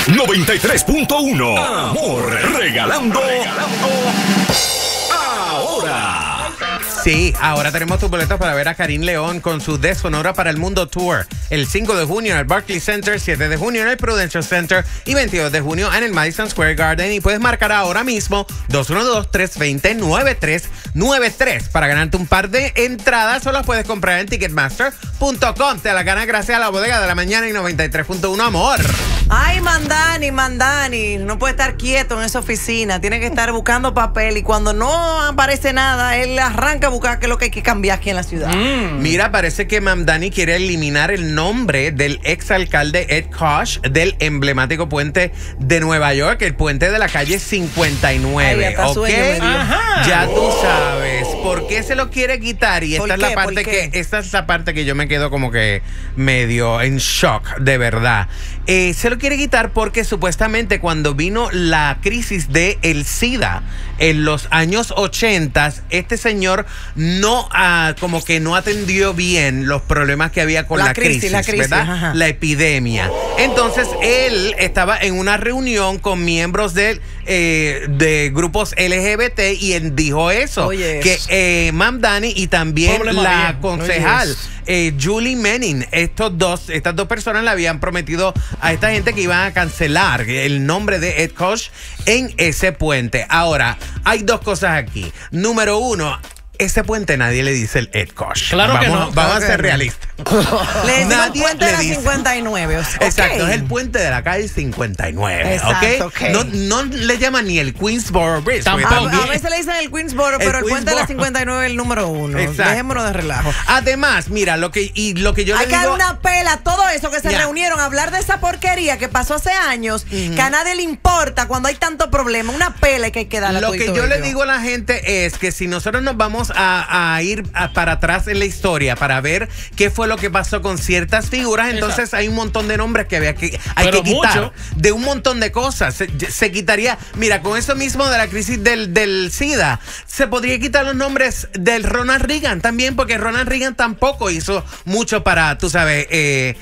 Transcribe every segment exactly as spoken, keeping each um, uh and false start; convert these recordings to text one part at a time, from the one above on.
noventa y tres punto uno. Amor, regalando, regalando ahora. Sí, ahora tenemos tus boletos para ver a Karim León con su Deshonora para el Mundo Tour. El cinco de junio en el Barclays Center, siete de junio en el Prudential Center y veintidós de junio en el Madison Square Garden. Y puedes marcar ahora mismo dos uno dos, tres dos cero, nueve tres nueve tres para ganarte un par de entradas. O las puedes comprar en ticketmaster punto com. Te la ganas gracias a la Bodega de la Mañana y noventa y tres punto uno, amor. Ay, Mandani, Mandani, no puede estar quieto en esa oficina, tiene que estar buscando papel y cuando no aparece nada, él arranca a buscar qué es lo que hay que cambiar aquí en la ciudad. Mm. Mira, parece que Mamdani quiere eliminar el nombre del exalcalde Ed Koch del emblemático puente de Nueva York, el puente de la calle cincuenta y nueve. Ay, hasta sueño me dio. Ajá. Ya tú sabes por qué se lo quiere quitar y esta es la parte que esta es la parte que yo me quedo como que medio en shock, de verdad. Eh, se lo quiere quitar porque supuestamente cuando vino la crisis de el SIDA en los años ochenta, este señor no uh, como que no atendió bien los problemas que había con la, la crisis, crisis, la crisis, ¿verdad? Ajá. La epidemia. Entonces él estaba en una reunión con miembros de, eh, de grupos L G B T y él dijo eso, Oye, que eh, Mamdani y también Problema la bien. concejal eh, Julie Manning, estos dos, estas dos personas le habían prometido a esta gente que iban a cancelar el nombre de Ed Koch en ese puente. Ahora, hay dos cosas aquí. Número uno, ese puente nadie le dice el Ed Koch. Claro vamos, que no. Vamos claro a ser no. realistas. Le decimos Nadie puente le de la dice. cincuenta y nueve. Okay. Exacto, es el puente de la calle cincuenta y nueve. Exacto, ¿okay? Okay. No, no le llaman ni el Queensboro Bridge. A, a veces le dicen el Queensboro, pero el, el puente de la cincuenta y nueve es el número uno. Exacto. Dejémonos de relajo. Además, mira, lo que, y lo que yo Hay le que digo... dar una pela, todo eso que se yeah. reunieron a hablar de esa porquería que pasó hace años, uh-huh. que a nadie le importa cuando hay tanto problema. Una pela que hay que darle. Lo que yo le digo a la gente es que si nosotros nos vamos a, a ir a, para atrás en la historia para ver qué fue lo que pasó con ciertas figuras, entonces Exacto. hay un montón de nombres que había que, hay Pero que quitar mucho. de un montón de cosas. Se, se quitaría, mira, con eso mismo de la crisis del, del SIDA, se podría quitar los nombres del Ronald Reagan también, porque Ronald Reagan tampoco hizo mucho para, tú sabes, eh,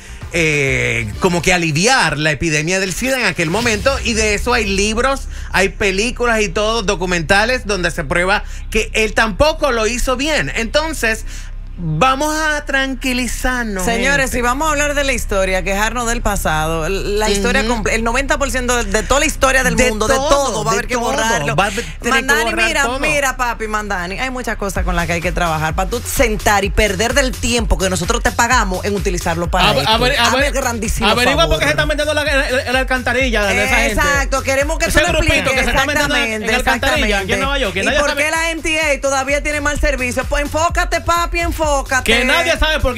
eh, como que aliviar la epidemia del SIDA en aquel momento, y de eso hay libros, hay películas y todo, documentales donde se prueba que él tampoco lo hizo bien. Entonces, vamos a tranquilizarnos. Señores, gente. si vamos a hablar de la historia, quejarnos del pasado, la historia, uh-huh. el noventa por ciento de, de toda la historia del de mundo, todo, de todo, va a haber que todo. borrarlo. Va a tener Mandani, que borrar mira, todo. mira, papi, Mandani, hay muchas cosas con las que hay que trabajar para tú sentar y perder del tiempo que nosotros te pagamos en utilizarlo para a, esto. A ver, a ver, grandísimo averigua por qué se están metiendo la, la, la alcantarilla de esa gente. Exacto, queremos que Ese tú lo grupito expliques. que se está metiendo en la alcantarilla aquí en Nueva York. ¿Y por qué la M T A todavía tiene mal servicio? Pues enfócate, papi, enfócate. Que nadie sabe por qué.